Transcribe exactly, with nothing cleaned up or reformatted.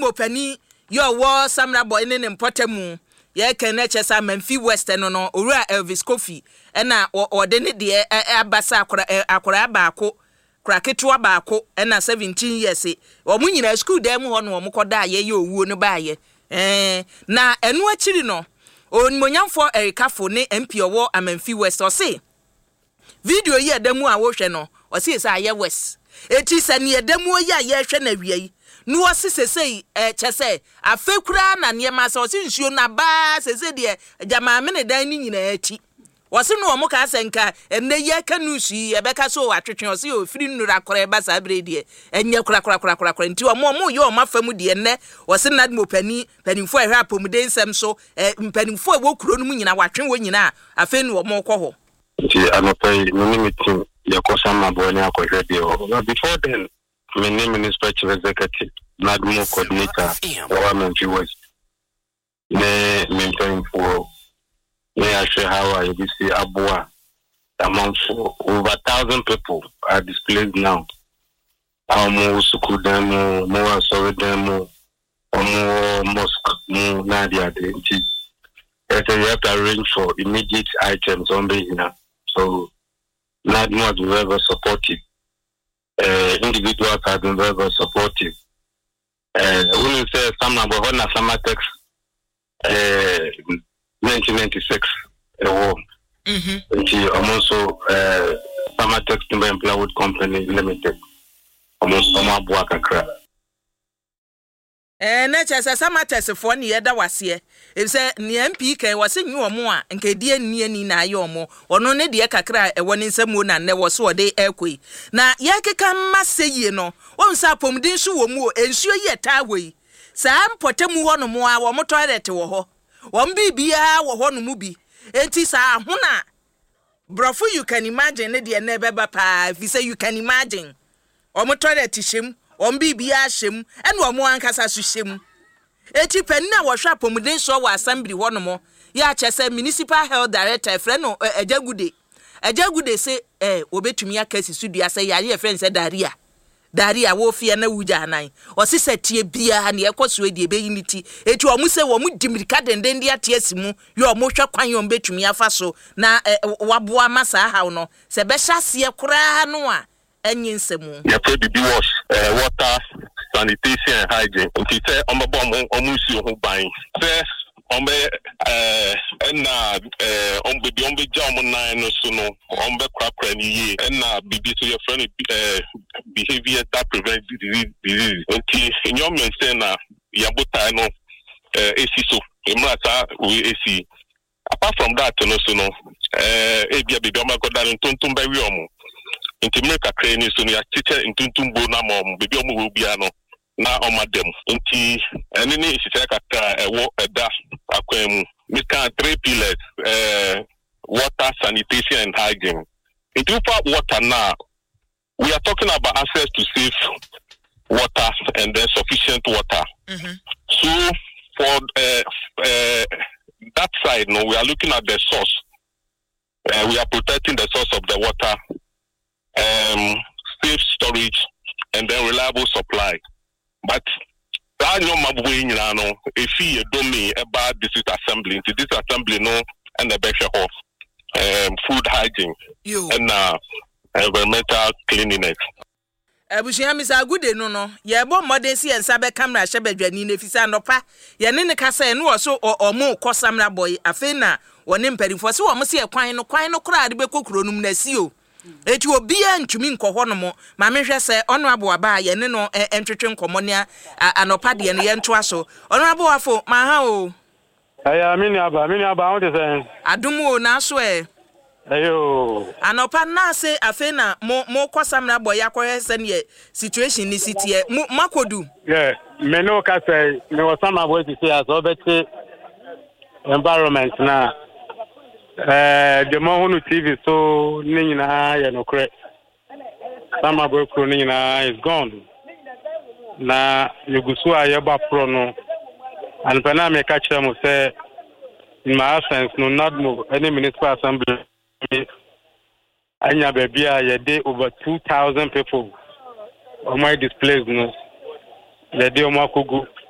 mopani your war Samra boy ne mpotemu ye kene chesa Memphis West no no owura Elvis Kofi ena ode ne de abasa akora akora baako kraketo baako ena seventeen years omu nyina school dem ho no omukoda ye ye owuo no baaye eh na enu akiri no onmonyamfo Erikafo ne M P owo Memphis West o se video yi adamu a wo hwe no o se se aye West eti se ne adamu yi aye hwe na wiei no o se sesei eh chese afekura na ne ma se o se nsuo na ba sese de jama me ne dan ni nyina ati o se no o mo ka senka enne ye ka nusu e be ka so atwetwe o se o firi nura kora ba sa brede enye kora kora kora kora nti o mo mo ye o mafamu de enne o se nad mo pani panimfo ehwe apomuden nsem so panimfo e wo kuro no mu nyina watwe wo nyina afa nu o mo kɔ ho ti anopai no meeting ya kosa mabone akohwe de o before then my name is Chief Executive Nadmo Coordinator or Memphis West ne mentoring for me actually how I see Abua among for over a thousand people are displaced now. Amo school demo, more sorry demo, or more mosque, more Nadia denti. So you have to arrange for immediate items on the now. So Nadmo has been very supportive. Uh, individuals have been very, very supportive. Uh, when you say some number one Samatex, uh, nineteen ninety-six, a war. Mm-hmm. Which I'm also uh, Samatex Timber and Plywood Company Limited. Almost Oma Buakakra. Eh, na chese Samatex for ni eda wase. If say ni M P kan wase nyu omo a nke die ni ani na aye omo. Ono ne de kakra e woni nsam na ne wose ode ekoi. Na ye keka maseye no, wonsa pomdin so wo mu ensuo ye ta wei. Sa mpotemu ho no mo a wo mo toilet wo ho. Wo mbibia wo ho no mu bi. Enti sa hona brofo you can imagine ne de na beba pa. If you say you can imagine. Wo mo toilet him on bibia shem and wo mo ankasa so shem eti penna wo hwa pomuden so wo assembly wo no mo ya chese municipal health director friend no Ajagude Ajagude say eh obetumi akasi sudua say yare friend say daria daria wo fie na wuja anan o se setie bia na ekoso edi ebe unity eti o mu se wo mu dimirika denden dia tiasimu ye o mo hwa kwan yo betumi afa so na waboa masa ha no se be hyase kura no a enyin semu ya pe bibi wash uh, water sanitation and hygiene nti say on bom on si ho ban say on be eh na eh on be on be jam nine no so no on be kwakra ni ye na bibi so your friend eh behavior that prevent disease disease nti inyo men say na yabuta no eh esi so emrata we esi apart from that no so no eh e bia bibi o ma goda ntonton ba wi omo nti meka krani so no ya chiche ntuntumbo na mom bebi omo bia no na omadem nti ene ni sise kaka ewo eda akwemu meka three pillars eh water sanitation and hygiene. Into water now we are talking about access to safe water and then sufficient water. Mm-hmm. So for uh, uh, that side no we are looking at the source. Uh, we are protecting the source of the water. Um, safe storage and then reliable supply. But I know my way, you know, if you don't mean about this assembly, this assembly, no, and the better of um, food hygiene you. and uh, environmental cleanliness. Abushia Misa Good no no. Ye bo modern si en sabe camera shebedwani na fisa nopa. Ye ne ne kasa e no so o mo ko Samra boy afi na woni mpadifo se wo mo se e kwan no kwan no kra de be kokuro num na si o. Eti obi antumi nkɔhɔ no mo ma mehwɛ sɛ ɔno aboaba ye ne no entwetwe nkɔmɔ ne anopa de ne ye ntoa so ɔno aboafo ma ha o aya mini aba mini aba ho de sɛ adum o na so e ayo anopa na se afi na mo mo kɔsamra boy akɔhɛ sɛ ne situation ni sitie makodu yeah me no ka sɛ me was some boy to say as obeti environment na eh the mo hunu T V so ni nyina ya no kre sama boy kro ni nyina is gone na yugusu ayeba pro no and pena me ka kire mo say in my absence no not move any municipal assembly anya bebia ye dey over two thousand people o my displaced no ye dey o makogu